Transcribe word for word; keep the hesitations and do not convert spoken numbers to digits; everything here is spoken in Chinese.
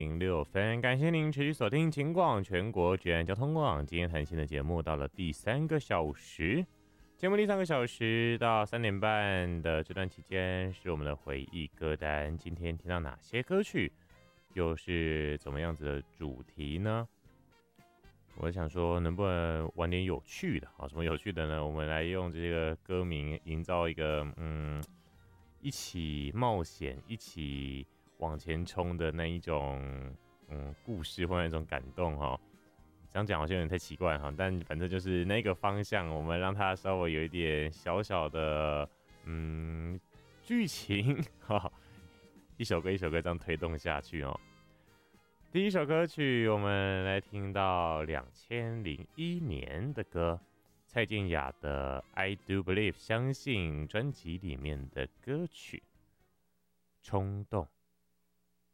零六分，感谢您持续锁定秦广全国居然交通网。今天谈心的节目到了第三个小时，节目第三个小时到三点半的这段期间是我们的回忆歌单。今天听到哪些歌曲，又是怎么样子的主题呢？我想说，能不能玩点有趣的？好，什么有趣的呢？我们来用这个歌名营造一个嗯，一起冒险，一起往前冲的那一种嗯故事或那种感动哈。这样讲好像有点太奇怪哈，但反正就是那个方向，我们让它稍微有一点小小的嗯剧情哈，一首歌一首歌这样推动下去哦。第一首歌曲，我们来听到两千零一年的歌，蔡健雅的《I Do Believe》相信专辑里面的歌曲《冲动》。